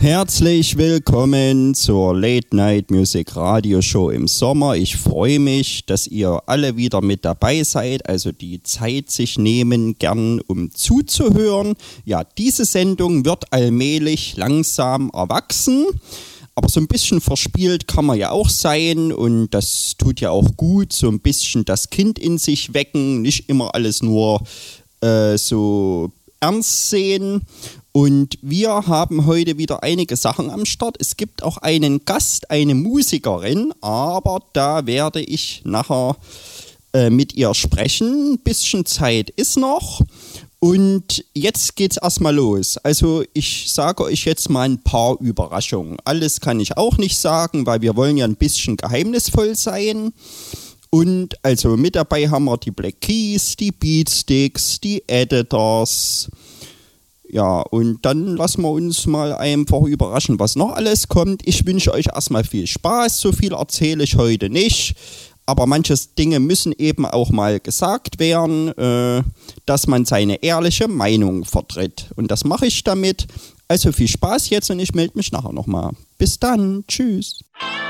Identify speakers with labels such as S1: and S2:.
S1: Herzlich willkommen zur Late Night Music Radio Show im Sommer. Ich freue mich, dass ihr alle wieder mit dabei seid, also die Zeit sich nehmen, gern um zuzuhören. Ja, diese Sendung wird allmählich langsam erwachsen, aber so ein bisschen verspielt kann man ja auch sein und das tut ja auch gut, so ein bisschen das Kind in sich wecken, nicht immer alles nur so ernst sehen. Und wir haben heute wieder einige Sachen am Start. Es gibt auch einen Gast, eine Musikerin, aber da werde ich nachher mit ihr sprechen. Ein bisschen Zeit ist noch. Und jetzt geht's erstmal los. Also ich sage euch jetzt mal ein paar Überraschungen. Alles kann ich auch nicht sagen, weil wir wollen ja ein bisschen geheimnisvoll sein. Und also mit dabei haben wir die Black Keys, die Beatsticks, die Editors. Ja, und dann lassen wir uns mal einfach überraschen, was noch alles kommt. Ich wünsche euch erstmal viel Spaß. So viel erzähle ich heute nicht. Aber manche Dinge müssen eben auch mal gesagt werden, dass man seine ehrliche Meinung vertritt. Und das mache ich damit. Also viel Spaß jetzt und ich melde mich nachher nochmal. Bis dann. Tschüss.